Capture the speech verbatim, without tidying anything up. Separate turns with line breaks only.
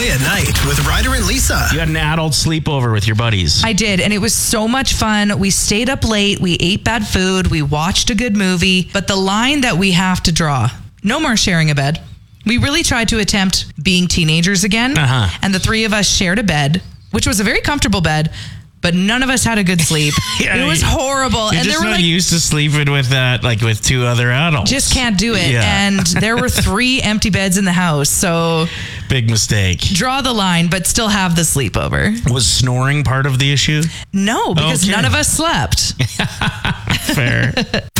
Ray at Night with Ryder and Lisa.
You had an adult sleepover with your buddies.
I did, and it was so much fun. We stayed up late, we ate bad food, we watched a good movie, but the line that we have to draw, no more sharing a bed. We really tried to attempt being teenagers again,
uh-huh.
and the three of us shared a bed, which was a very comfortable bed, but none of us had a good sleep.
yeah,
it was horrible.
You're
and
just
there were
not
like,
used to sleeping with that, like with two other adults.
just can't do it.
Yeah.
And there were three empty beds in the house, so
big mistake.
draw the line, but still have the sleepover.
Was snoring part of the issue?
No, because
Okay.
none of us slept.
Fair.